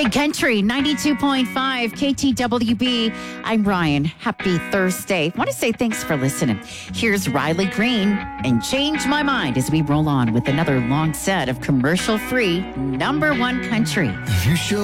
Big Country 92.5 KTWB. I'm Ryan. Happy Thursday. Want to say thanks for listening. Here's Riley Green and Change My Mind as we roll on with another long set of commercial-free #1 country. You show